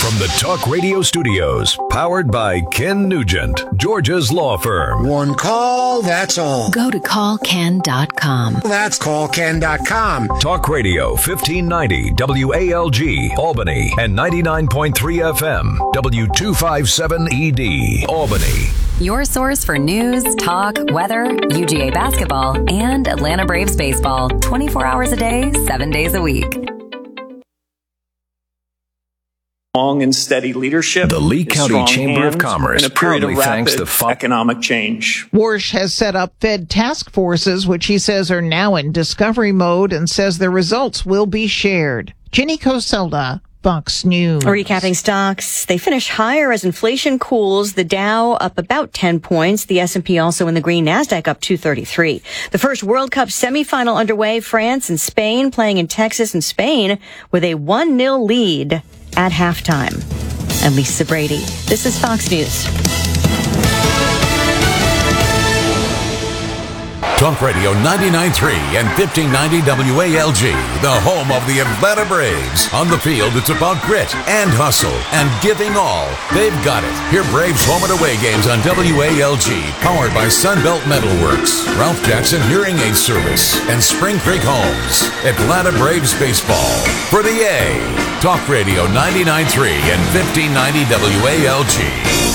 From the Talk Radio Studios, powered by Ken Nugent, Georgia's law firm. One call, that's all. Go to callken.com. That's callken.com. Talk Radio 1590 WALG, Albany, and 99.3 FM, W257ED, Albany. Your source for news, talk, weather, UGA basketball, and Atlanta Braves baseball. 24 hours a day, 7 days a week. Long and steady leadership. The Lee County Chamber of Commerce in a period proudly of thanks rapid the economic change. Warsh has set up Fed task forces, which he says are now in discovery mode, and says the results will be shared. Ginny Coselda, Fox News. Recapping stocks, they finish higher as inflation cools. The Dow up about 10 points. The S&P also in the green. NASDAQ up 233. The first World Cup semifinal underway. France and Spain playing in Texas, and Spain with a 1-0 lead at halftime. I'm Lisa Brady. This is Fox News. Talk Radio 99.3 and 1590 WALG, the home of the Atlanta Braves. On the field, it's about grit and hustle and giving all. They've got it. Hear Braves home and away games on WALG, powered by Sunbelt Metalworks, Ralph Jackson Hearing Aid Service, and Spring Creek Homes. Atlanta Braves baseball. For the A, Talk Radio 99.3 and 1590 WALG.